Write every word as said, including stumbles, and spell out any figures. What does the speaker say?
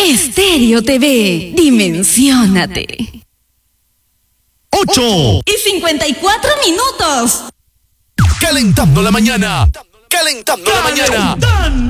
Estéreo T V, dimensiónate. Ocho Y cincuenta y cuatro minutos. Calentando la mañana. Calentando la mañana.